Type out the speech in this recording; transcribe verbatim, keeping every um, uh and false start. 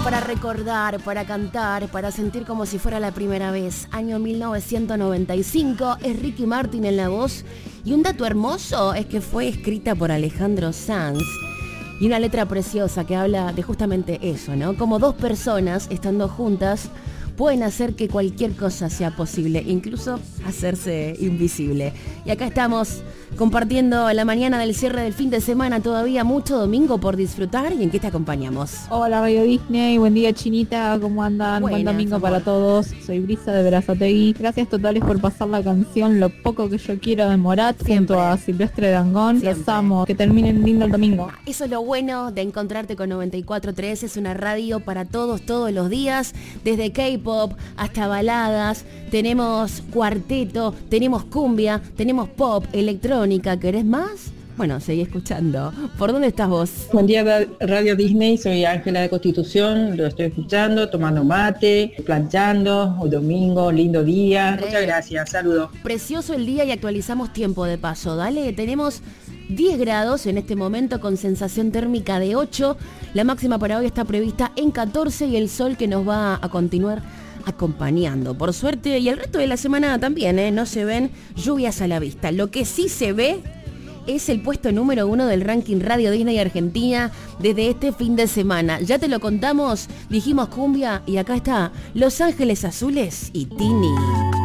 Para recordar, para cantar, para sentir como si fuera la primera vez. Año mil novecientos noventa y cinco, es Ricky Martin en la voz. Y un dato hermoso es que fue escrita por Alejandro Sanz. Y una letra preciosa que habla de justamente eso, ¿no? Como dos personas estando juntas pueden hacer que cualquier cosa sea posible, incluso hacerse invisible. Y acá estamos compartiendo la mañana del cierre del fin de semana, todavía mucho domingo por disfrutar. ¿Y en qué te acompañamos? Hola Radio Disney, buen día Chinita, ¿cómo andan? Buenas, buen domingo amor. para todos. Soy Brisa de Berazategui. Gracias totales por pasar la canción Lo poco que yo quiero de Morat Siempre. junto a Silvestre Dangond. Siempre. Los amo, que terminen lindo el domingo. Eso es lo bueno de encontrarte con noventa y cuatro tres, es una radio para todos, todos los días, desde K-pop hasta baladas, tenemos cuarteto, tenemos cumbia, tenemos pop, electrónica. ¿Querés más? Bueno, seguí escuchando. ¿Por dónde estás vos? Buen día Radio Disney, soy Ángela de Constitución, lo estoy escuchando, tomando mate, planchando, hoy domingo, lindo día. Re. Muchas gracias, saludos. Precioso el día y actualizamos tiempo de paso. Dale, tenemos diez grados en este momento con sensación térmica de ocho. La máxima para hoy está prevista en catorce y el sol que nos va a continuar acompañando, por suerte, y el resto de la semana también, ¿eh? No se ven lluvias a la vista. Lo que sí se ve es el puesto número uno del ranking Radio Disney Argentina desde este fin de semana. Ya te lo contamos, dijimos cumbia y acá está Los Ángeles Azules y Tini.